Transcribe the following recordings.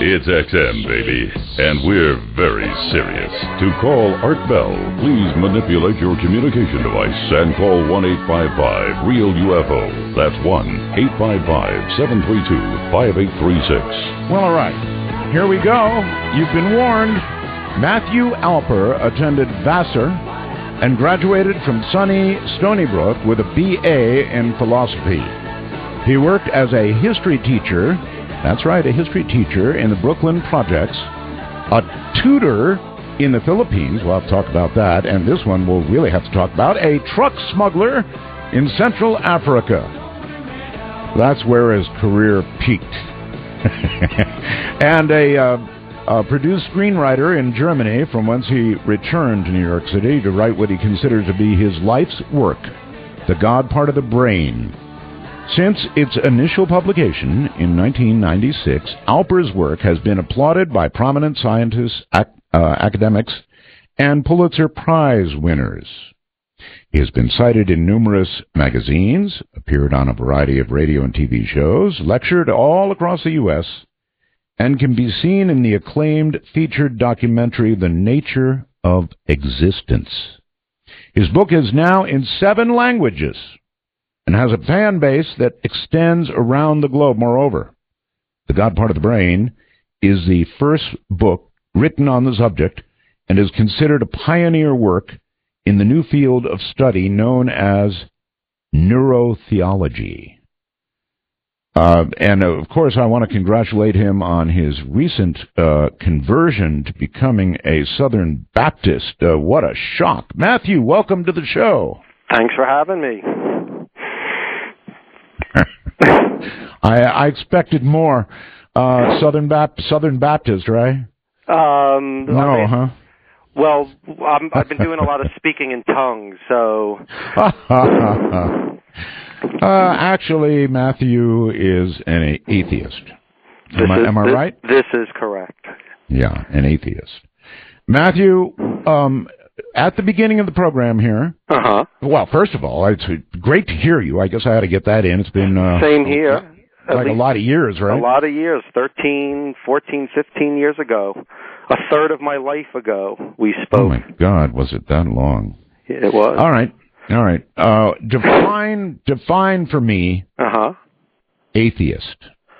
It's XM, baby, and we're very serious. To call Art Bell, please manipulate your communication device and call 1-855-REAL-UFO. That's 1-855-732-5836. Well, all right. Here we go. You've been warned. Matthew Alper attended Vassar and graduated from sunny Stony Brook with a BA in philosophy. He worked as a history teacher. That's right, a history teacher in the Brooklyn Projects, a tutor in the Philippines, we'll have to talk about that, and this one we'll really have to talk about, a truck smuggler in Central Africa. That's where his career peaked. And a produced screenwriter in Germany, from whence he returned to New York City to write what he considers to be his life's work, The God Part of the Brain. Since its initial publication in 1996, Alper's work has been applauded by prominent scientists, academics, and Pulitzer Prize winners. He has been cited in numerous magazines, appeared on a variety of radio and TV shows, lectured all across the U.S., and can be seen in the acclaimed featured documentary The Nature of Existence. His book is now in 7 languages and has a fan base that extends around the globe. Moreover, The God Part of the Brain is the first book written on the subject and is considered a pioneer work in the new field of study known as neurotheology. And, of course, I want to congratulate him on his recent conversion to becoming a Southern Baptist. What a shock. Matthew, welcome to the show. Thanks for having me. I expected more. Southern Baptist, right? No, huh? Well, I've been doing a lot of speaking in tongues, so... Actually, Matthew is an atheist. Am I right? This is correct. Yeah, an atheist. Matthew, at the beginning of the program here... Uh-huh. Well, first of all, it's great to hear you. I guess I had to get that in. It's been... Same here. Like a lot of years, right? A lot of years. 13, 14, 15 years ago. A third of my life ago, we spoke. Oh, my God. Was it that long? It was. All right. Define for me atheist.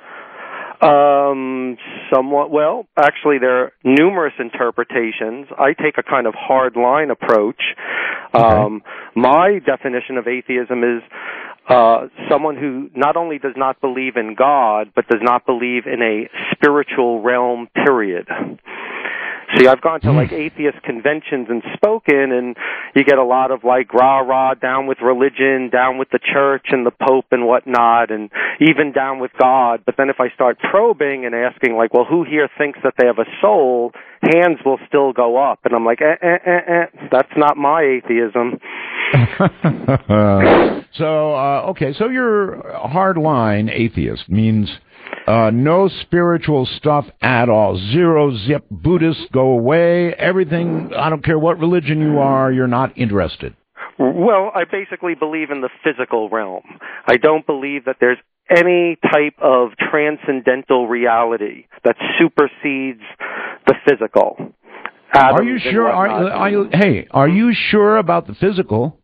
Somewhat. Well, actually, there are numerous interpretations. I take a kind of hard line approach. Okay. My definition of atheism is someone who not only does not believe in God, but does not believe in a spiritual realm, period. See, I've gone to, like, atheist conventions and spoken, and you get a lot of, like, rah-rah, down with religion, down with the church and the Pope and whatnot, and even down with God. But then if I start probing and asking, like, well, who here thinks that they have a soul, hands will still go up. And I'm like, that's not my atheism. So you're a hard-line atheist, means... no spiritual stuff at all. Zero zip. Buddhists, go away. Everything, I don't care what religion you are, you're not interested. Well, I basically believe in the physical realm. I don't believe that there's any type of transcendental reality that supersedes the physical. Are you sure? Are you sure about the physical?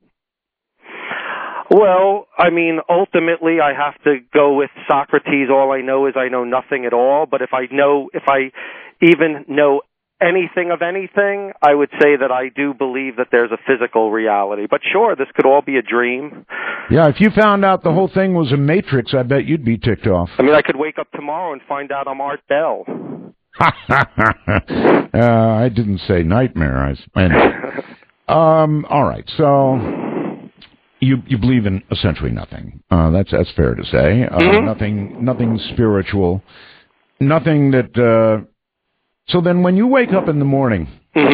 Well, I mean, ultimately, I have to go with Socrates. All I know is I know nothing at all. But if I even know anything of anything, I would say that I do believe that there's a physical reality. But sure, this could all be a dream. Yeah, if you found out the whole thing was a matrix, I bet you'd be ticked off. I mean, I could wake up tomorrow and find out I'm Art Bell. I didn't say nightmare. All right, so... You believe in essentially nothing. That's fair to say. Nothing spiritual. Nothing that... So then when you wake up in the morning,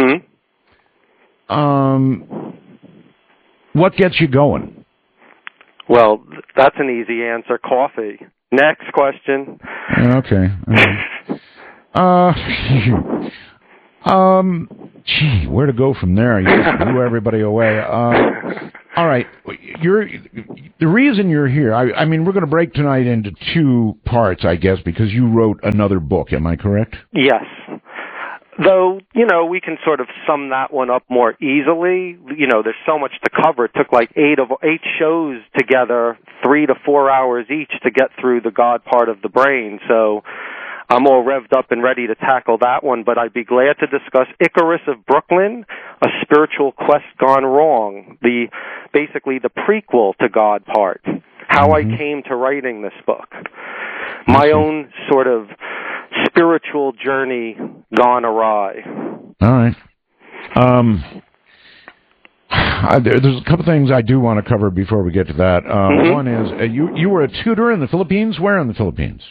what gets you going? Well, that's an easy answer. Coffee. Next question. Okay. Gee, where to go from there? You just blew everybody away. All right, the reason you're here, I mean, we're going to break tonight into two parts, I guess, because you wrote another book. Am I correct? Yes. Though, we can sort of sum that one up more easily. There's so much to cover. It took like eight shows together, 3 to 4 hours each to get through the God part of the brain. So I'm all revved up and ready to tackle that one, but I'd be glad to discuss Icarus of Brooklyn, A Spiritual Quest Gone Wrong, basically the prequel to God part, how I came to writing this book. My own sort of spiritual journey gone awry. All right. There's a couple things I do want to cover before we get to that. One is, you were a tutor in the Philippines? Where in the Philippines?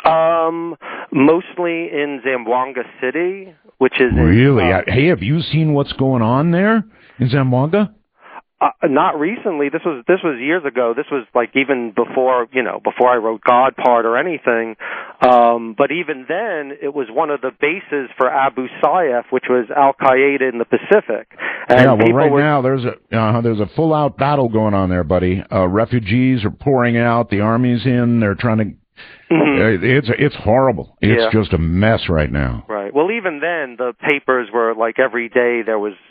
Mostly in Zamboanga City, which is... Really? Hey, have you seen what's going on there in Zamboanga? Not recently. This was years ago. This was like even before I wrote God part or anything. But even then, it was one of the bases for Abu Sayyaf, which was Al Qaeda in the Pacific. And now there's a full out battle going on there, buddy. Refugees are pouring out. The army's in. They're trying to. It's horrible. It's just a mess right now. Right. Well, even then, the papers were like every day there was,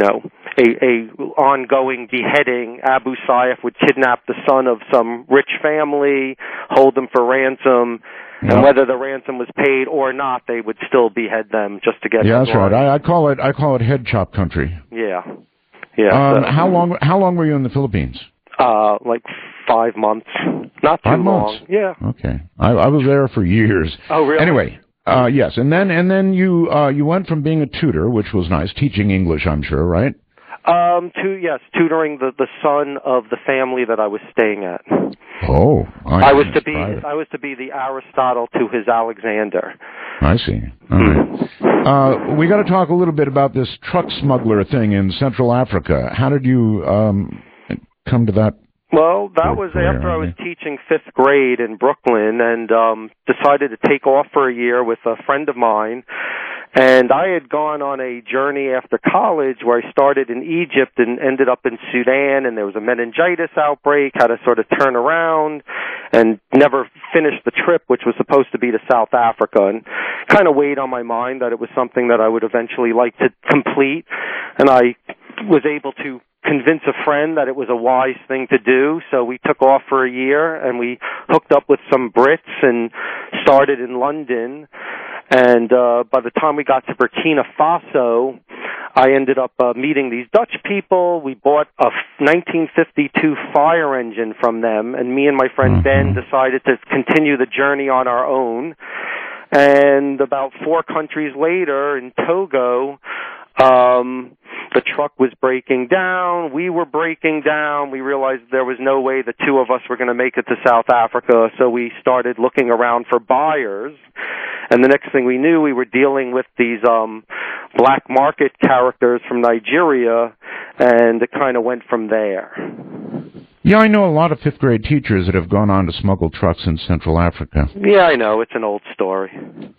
a ongoing beheading. Abu Sayyaf would kidnap the son of some rich family, hold them for ransom, and whether the ransom was paid or not, they would still behead them just to get. Yeah, that's right. I call it head chop country. Yeah. How long were you in the Philippines? Like 5 months. Not too 5 long. months. Yeah. Okay. I was there for years. Oh, really? Anyway, yes, and then you went from being a tutor, which was nice, teaching English, I'm sure, right? Tutoring the son of the family that I was staying at. Oh, I was to be the Aristotle to his Alexander. I see. All right. We got to talk a little bit about this truck smuggler thing in Central Africa. How did you come to that? Well, that was after I was teaching 5th grade in Brooklyn and decided to take off for a year with a friend of mine. And I had gone on a journey after college where I started in Egypt and ended up in Sudan, and there was a meningitis outbreak, had to sort of turn around and never finished the trip, which was supposed to be to South Africa, and kind of weighed on my mind that it was something that I would eventually like to complete. And I was able to convince a friend that it was a wise thing to do, so we took off for a year and we hooked up with some Brits and started in London. And by the time we got to Burkina Faso, I ended up meeting these Dutch people. We bought a 1952 fire engine from them, and me and my friend Ben decided to continue the journey on our own. And about 4 countries later, in Togo, the truck was breaking down. We were breaking down. We realized there was no way the two of us were going to make it to South Africa, so we started looking around for buyers. And the next thing we knew, we were dealing with these black market characters from Nigeria, and it kind of went from there. Yeah, I know a lot of 5th grade teachers that have gone on to smuggle trucks in Central Africa. Yeah, I know. It's an old story.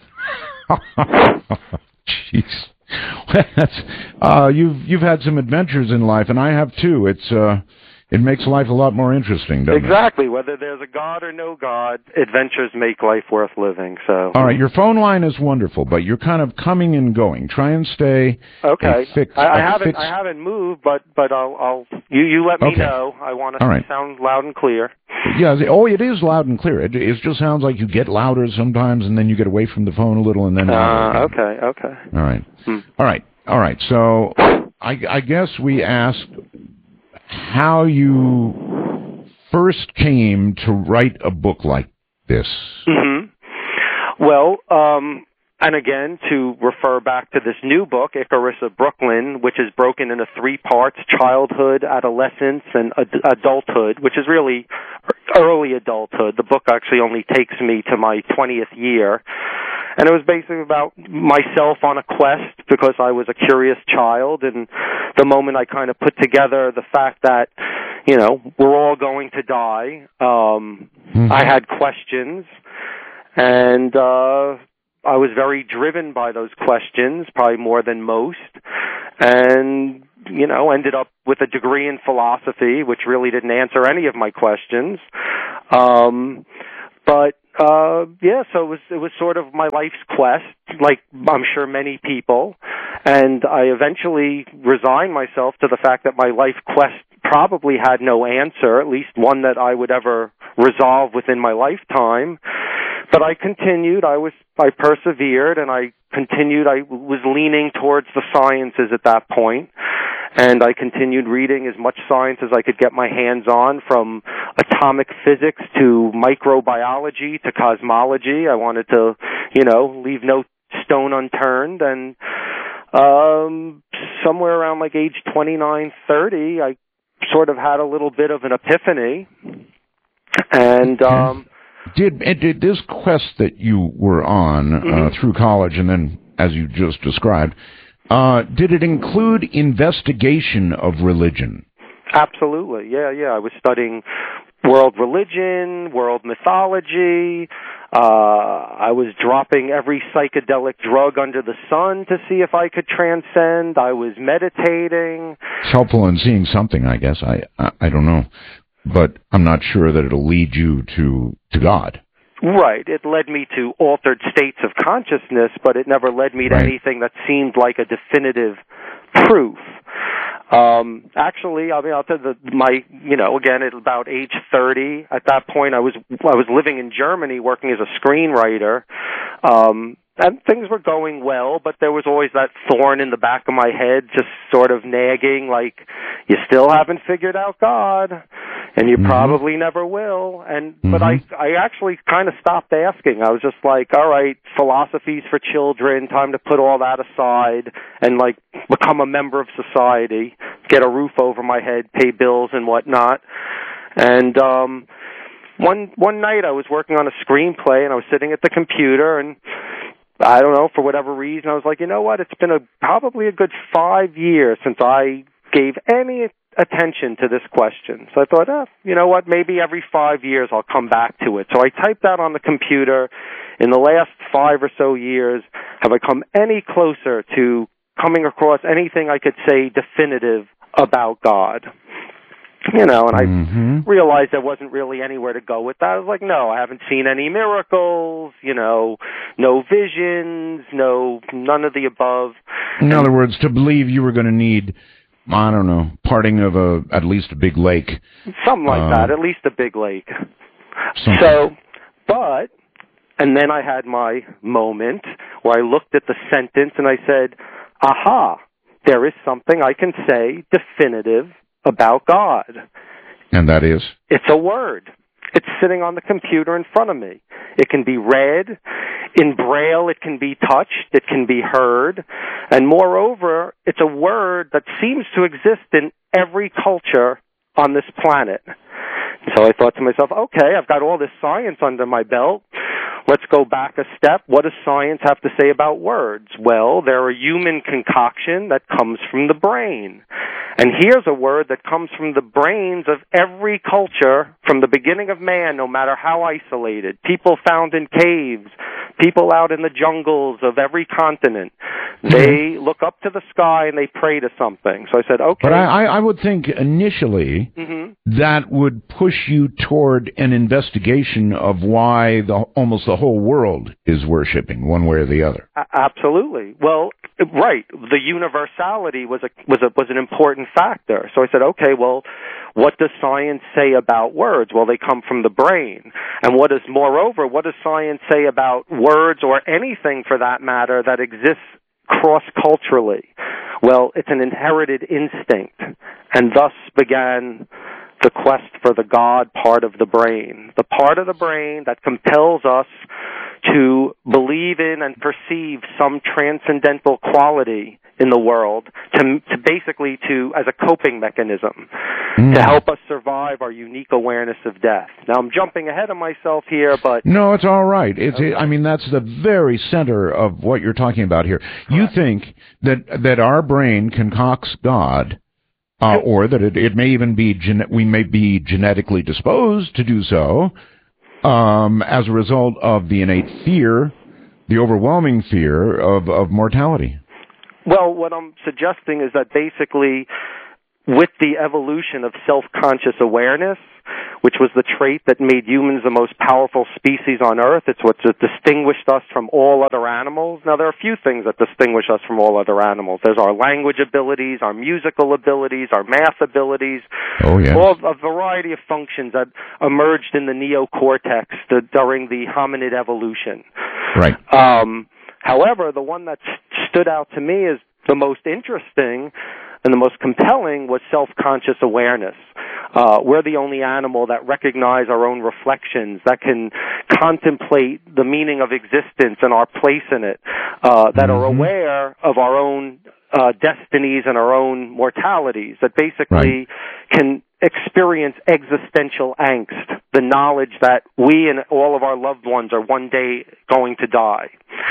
Jeez. You've had some adventures in life, and I have too. It makes life a lot more interesting, doesn't it? Exactly. Whether there's a God or no God, adventures make life worth living. So. All right, your phone line is wonderful, but you're kind of coming and going. Try and stay. Okay. I haven't moved, but you let me know. I want to sound loud and clear. Yeah. It is loud and clear. It just sounds like you get louder sometimes, and then you get away from the phone a little, and then. Okay. All right. All right. So I guess we asked how you first came to write a book like this. Well, and again, to refer back to this new book, Icarus of Brooklyn, which is broken into 3 parts, childhood, adolescence, and adulthood, which is really early adulthood. The book actually only takes me to my 20th year. And it was basically about myself on a quest because I was a curious child, and the moment I kind of put together the fact that, we're all going to die, I had questions, and I was very driven by those questions, probably more than most, and ended up with a degree in philosophy, which really didn't answer any of my questions. So it was sort of my life's quest, like I'm sure many people, and I eventually resigned myself to the fact that my life quest probably had no answer, at least one that I would ever resolve within my lifetime. But I continued, I persevered, and I continued. I was leaning towards the sciences at that point, and I continued reading as much science as I could get my hands on, from atomic physics to microbiology to cosmology. I wanted to, leave no stone unturned, and somewhere around like age 29, 30, I sort of had a little bit of an epiphany, and Did this quest that you were on through college and then, as you just described, did it include investigation of religion? Absolutely, yeah. I was studying world religion, world mythology. I was dropping every psychedelic drug under the sun to see if I could transcend. I was meditating. It's helpful in seeing something, I guess. I don't know. But I'm not sure that it'll lead you to God. Right. It led me to altered states of consciousness, but it never led me to anything that seemed like a definitive proof. Actually, I'll tell you, again, at about age 30, at that point, I was living in Germany working as a screenwriter. And things were going well, but there was always that thorn in the back of my head, just sort of nagging, like, you still haven't figured out God, and you probably never will. But I actually kind of stopped asking. I was just like, all right, philosophy's for children, time to put all that aside and, like, become a member of society, get a roof over my head, pay bills and whatnot. And one night I was working on a screenplay, and I was sitting at the computer, and I don't know, for whatever reason, I was like, you know what, it's been probably a good 5 years since I gave any attention to this question. So I thought, you know what, maybe every 5 years I'll come back to it. So I typed out on the computer, in the last 5 or so years, have I come any closer to coming across anything I could say definitive about God? And I realized there wasn't really anywhere to go with that. I was like, no, I haven't seen any miracles, no visions, none of the above. In other words, to believe you were going to need, I don't know, parting of at least a big lake. Something like that, at least a big lake. And then I had my moment where I looked at the sentence and I said, aha, there is something I can say definitive about God. And that is? It's a word. It's sitting on the computer in front of me. It can be read. In Braille, it can be touched. It can be heard. And moreover, it's a word that seems to exist in every culture on this planet. So I thought to myself, okay, I've got all this science under my belt. Let's go back a step. What does science have to say about words? Well, they're a human concoction that comes from the brain. And here's a word that comes from the brains of every culture from the beginning of man, no matter how isolated. People found in caves, people out in the jungles of every continent. They look up to the sky and they pray to something. So I said, okay. But I would think initially that would push you toward an investigation of why almost the whole world is worshiping one way or the other. Absolutely. Well, right. The universality was an important factor. So I said, okay, well, what does science say about words? Well, they come from the brain. And what does science say about words, or anything for that matter, that exists cross-culturally? Well, it's an inherited instinct. And thus began the quest for the God part of the brain, the part of the brain that compels us to believe in and perceive some transcendental quality in the world, as a coping mechanism, to help us survive our unique awareness of death. Now, I'm jumping ahead of myself here, but... No, it's all right. That's the very center of what you're talking about here. Correct. You think that our brain concocts God, or that it may even be, we may be genetically disposed to do so, as a result of the innate fear, the overwhelming fear of mortality. Well, what I'm suggesting is that basically, with the evolution of self-conscious awareness, which was the trait that made humans the most powerful species on Earth, it's what distinguished us from all other animals. Now, there are a few things that distinguish us from all other animals. There's our language abilities, our musical abilities, our math abilities, a variety of functions that emerged in the neocortex during the hominid evolution. Right. However, the one that stood out to me as the most interesting and the most compelling was self-conscious awareness. We're the only animal that recognize our own reflections, that can contemplate the meaning of existence and our place in it, that are aware of our own destinies and our own mortalities, that basically can experience existential angst, the knowledge that we and all of our loved ones are one day going to die.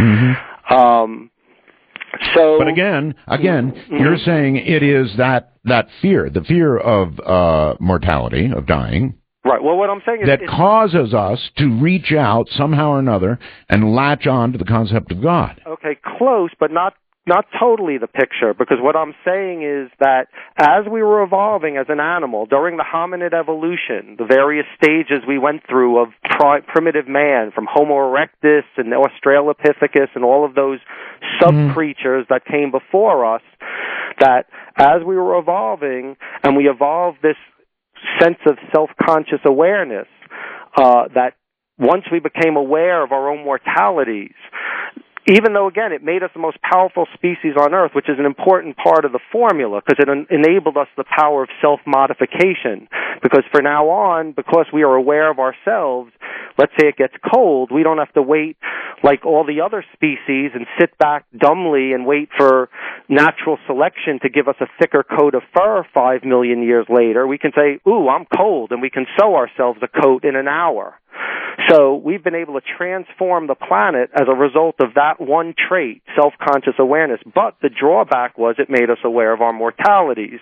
But again, you're saying it is that fear, the fear of mortality, of dying. Right. Well, what I'm saying is that causes us to reach out somehow or another and latch on to the concept of God. Okay, close, but not totally the picture, because what I'm saying is that as we were evolving as an animal during the hominid evolution, the various stages we went through of primitive man, from Homo erectus and Australopithecus and all of those sub-creatures that came before us, that as we were evolving and we evolved this sense of self-conscious awareness, that once we became aware of our own mortalities, even though, again, it made us the most powerful species on Earth, which is an important part of the formula, because it enabled us the power of self-modification. Because from now on, because we are aware of ourselves, let's say it gets cold, we don't have to wait like all the other species and sit back dumbly and wait for natural selection to give us a thicker coat of fur 5 million years later. We can say, ooh, I'm cold, and we can sew ourselves a coat in an hour. So we've been able to transform the planet as a result of that one trait, self-conscious awareness. But the drawback was it made us aware of our mortalities.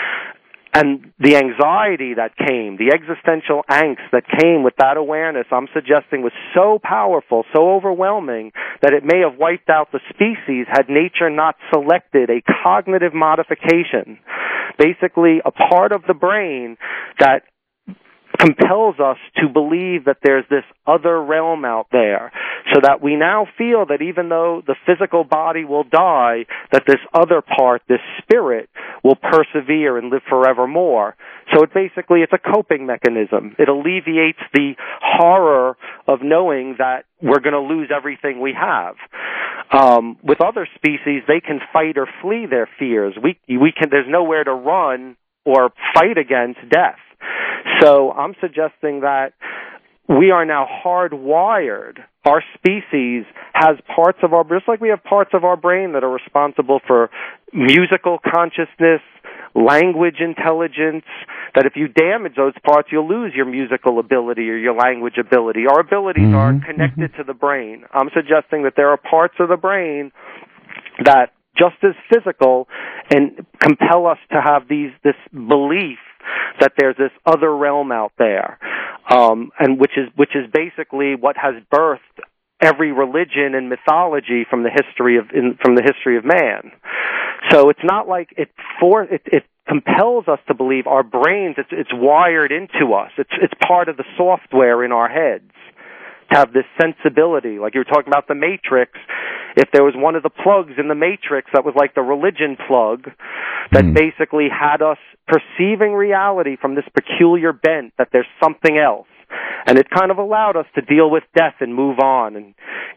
And the anxiety that came, the existential angst that came with that awareness, I'm suggesting was so powerful, so overwhelming, that it may have wiped out the species had nature not selected a cognitive modification, basically a part of the brain that compels us to believe that there's this other realm out there, so that we now feel that even though the physical body will die, that this other part, this spirit, will persevere and live forevermore. So it's a coping mechanism. It alleviates the horror of knowing that we're going to lose everything we have. With other species, they can fight or flee their fears. There's nowhere to run or fight against death. So I'm suggesting that we are now hardwired. Our species has parts of just like we have parts of our brain that are responsible for musical consciousness, language intelligence, that if you damage those parts, you'll lose your musical ability or your language ability. Our abilities are connected to the brain. I'm suggesting that there are parts of the brain that, just as physical, and compel us to have this belief that there's this other realm out there, and which is basically what has birthed every religion and mythology from the history of man. So it's not like it compels us to believe. Our brains, it's wired into us. It's part of the software in our heads to have this sensibility. Like you were talking about the Matrix. If there was one of the plugs in the Matrix that was like the religion plug that basically had us perceiving reality from this peculiar bent that there's something else. And it kind of allowed us to deal with death and move on. And,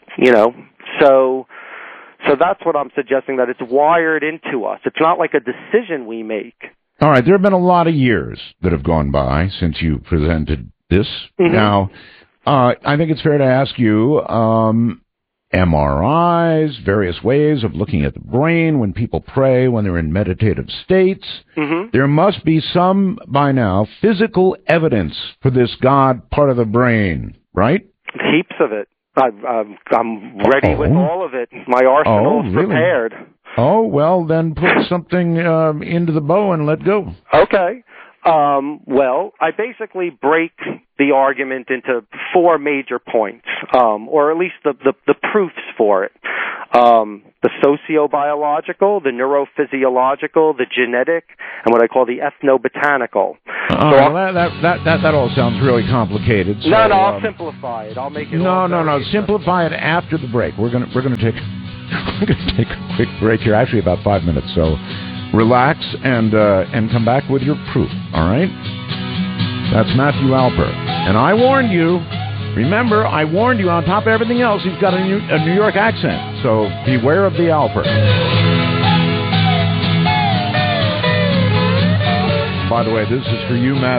so that's what I'm suggesting, that it's wired into us. It's not like a decision we make. All right. There have been a lot of years that have gone by since you presented this. Now, I think it's fair to ask you, MRIs, various ways of looking at the brain when people pray, when they're in meditative states. There must be some, by now, physical evidence for this God part of the brain, right? Heaps of it. I'm ready with all of it. My arsenal is prepared. Oh, well, then put something into the bow and let go. Okay. Well, I basically break the argument into four major points, or at least the proofs for it. The sociobiological, the neurophysiological, the genetic, and what I call the ethnobotanical. That all sounds really complicated. So, no, I'll simplify it. I'll make it. No. Simplify it after the break. We're gonna take a quick break here. Actually, about 5 minutes. So relax and come back with your proof. All right. That's Matthew Alper, and I warned you. Remember, I warned you. On top of everything else, he's got a New York accent. So beware of the Alper. By the way, this is for you, Matt.